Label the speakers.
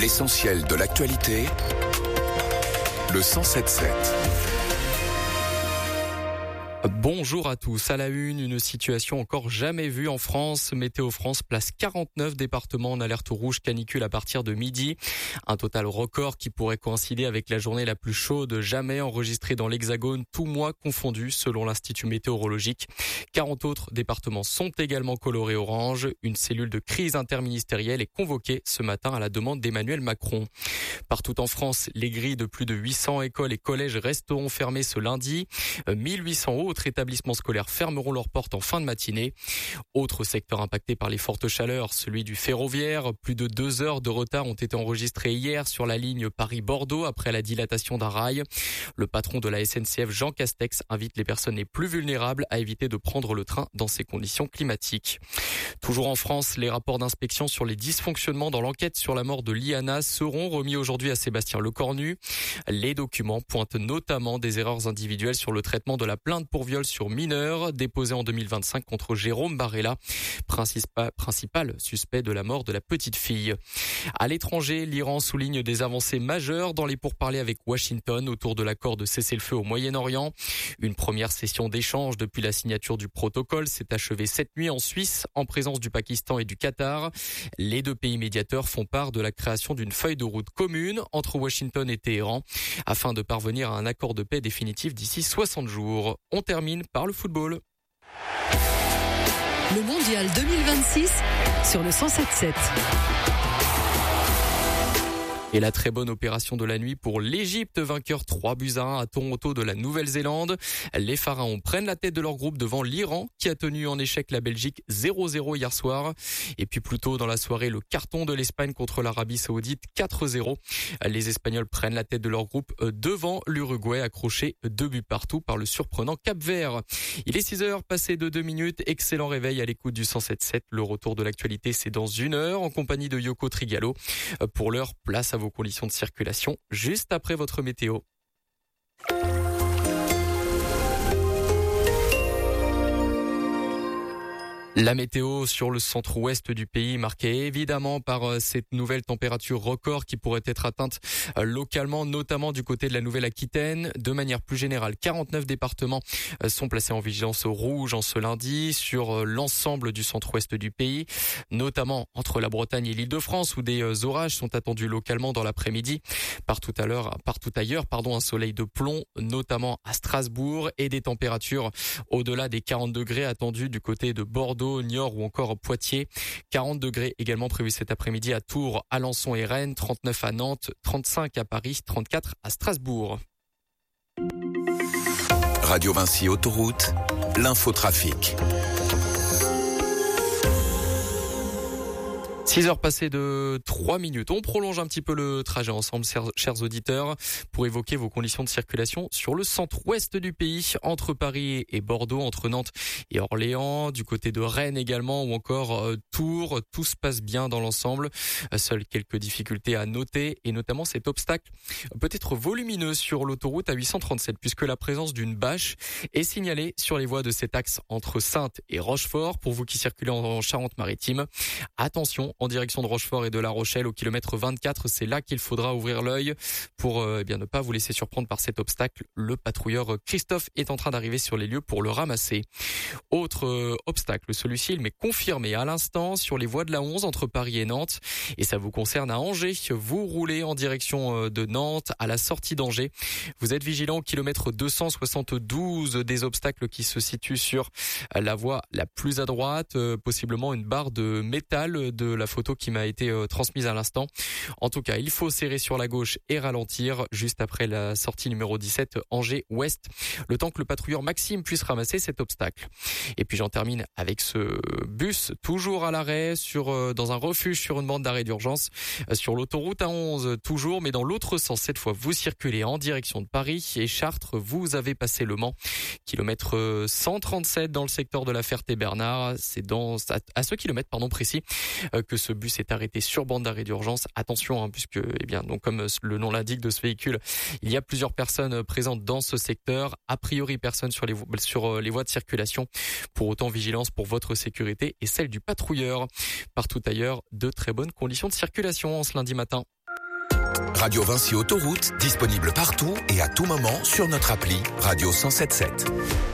Speaker 1: L'essentiel de l'actualité, le 107.7.
Speaker 2: Bonjour à tous. À la une situation encore jamais vue en France. Météo France place 49 départements en alerte rouge canicule à partir de midi. Un total record qui pourrait coïncider avec la journée la plus chaude jamais enregistrée dans l'Hexagone, tous mois confondus selon l'Institut météorologique. 40 autres départements sont également colorés orange. Une cellule de crise interministérielle est convoquée ce matin à la demande d'Emmanuel Macron. Partout en France, les grilles de plus de 800 écoles et collèges resteront fermées ce lundi. 1800 autres établissements scolaires fermeront leurs portes en fin de matinée. Autre secteur impacté par les fortes chaleurs, celui du ferroviaire. Plus de 2 heures de retard ont été enregistrées hier sur la ligne Paris-Bordeaux après la dilatation d'un rail. Le patron de la SNCF, Jean Castex, invite les personnes les plus vulnérables à éviter de prendre le train dans ces conditions climatiques. Toujours en France, les rapports d'inspection sur les dysfonctionnements dans l'enquête sur la mort de Liana seront remis aujourd'hui à Sébastien Lecornu. Les documents pointent notamment des erreurs individuelles sur le traitement de la plainte pour viol sur mineur déposée en 2025 contre Jérôme Barella, principal suspect de la mort de la petite fille. À l'étranger, l'Iran souligne des avancées majeures dans les pourparlers avec Washington autour de l'accord de cessez-le-feu au Moyen-Orient. Une première session d'échange depuis la signature du protocole s'est achevée cette nuit en Suisse en présence du Pakistan et du Qatar. Les deux pays médiateurs font part de la création d'une feuille de route commune entre Washington et Téhéran afin de parvenir à un accord de paix définitif d'ici 60 jours. On termine par le football.
Speaker 3: Le mondial 2026 sur le 107.7.
Speaker 2: Et la très bonne opération de la nuit pour l'Égypte, vainqueur 3-1 à Toronto de la Nouvelle-Zélande. Les Pharaons prennent la tête de leur groupe devant l'Iran qui a tenu en échec la Belgique 0-0 hier soir. Et puis plus tôt dans la soirée, le carton de l'Espagne contre l'Arabie Saoudite 4-0. Les Espagnols prennent la tête de leur groupe devant l'Uruguay accroché 2 buts partout par le surprenant Cap-Vert. Il est 6h passé de 2 minutes. Excellent réveil à l'écoute du 107.7. Le retour de l'actualité, c'est dans 1 heure en compagnie de Yoko Trigalo. Pour l'heure, place à vos conditions de circulation juste après votre météo. La météo sur le centre-ouest du pays marquée évidemment par cette nouvelle température record qui pourrait être atteinte localement, notamment du côté de la Nouvelle-Aquitaine. De manière plus générale, 49 départements sont placés en vigilance rouge en ce lundi sur l'ensemble du centre-ouest du pays, notamment entre la Bretagne et l'Île-de-France où des orages sont attendus localement dans l'après-midi. Partout ailleurs, un soleil de plomb, notamment à Strasbourg, et des températures au-delà des 40 degrés attendus du côté de Bordeaux, Niort ou encore Poitiers. 40 degrés également prévus cet après-midi à Tours, Alençon et Rennes, 39 à Nantes, 35 à Paris, 34 à Strasbourg.
Speaker 1: Radio Vinci Autoroute, l'infotrafic.
Speaker 2: 6h passées de 3 minutes. On prolonge un petit peu le trajet ensemble, chers auditeurs, pour évoquer vos conditions de circulation sur le centre-ouest du pays, entre Paris et Bordeaux, entre Nantes et Orléans, du côté de Rennes également, ou encore Tours. Tout se passe bien dans l'ensemble. Seules quelques difficultés à noter, et notamment cet obstacle peut-être volumineux sur l'autoroute A837, puisque la présence d'une bâche est signalée sur les voies de cet axe entre Saintes et Rochefort. Pour vous qui circulez en Charente-Maritime, attention, en direction de Rochefort et de La Rochelle au kilomètre 24, c'est là qu'il faudra ouvrir l'œil pour ne pas vous laisser surprendre par cet obstacle. Le patrouilleur Christophe est en train d'arriver sur les lieux pour le ramasser. Autre obstacle, celui-ci il m'est confirmé à l'instant sur les voies de la 11 entre Paris et Nantes, et ça vous concerne à Angers. Vous roulez en direction de Nantes à la sortie d'Angers. Vous êtes vigilant au kilomètre 272, des obstacles qui se situent sur la voie la plus à droite, possiblement une barre de métal de la photo qui m'a été transmise à l'instant. En tout cas, il faut serrer sur la gauche et ralentir juste après la sortie numéro 17 Angers-Ouest, le temps que le patrouilleur Maxime puisse ramasser cet obstacle. Et puis j'en termine avec ce bus toujours à l'arrêt dans un refuge sur une bande d'arrêt d'urgence sur l'autoroute A11 toujours, mais dans l'autre sens. Cette fois, vous circulez en direction de Paris et Chartres. Vous avez passé Le Mans, kilomètre 137 dans le secteur de la Ferté-Bernard. C'est à ce kilomètre précis que ce bus est arrêté sur bande d'arrêt d'urgence. Attention, puisque, donc comme le nom l'indique de ce véhicule, il y a plusieurs personnes présentes dans ce secteur. A priori, personne sur les voies de circulation. Pour autant, vigilance pour votre sécurité et celle du patrouilleur. Partout ailleurs, de très bonnes conditions de circulation en ce lundi matin.
Speaker 1: Radio Vinci Autoroute, disponible partout et à tout moment sur notre appli Radio 107.7.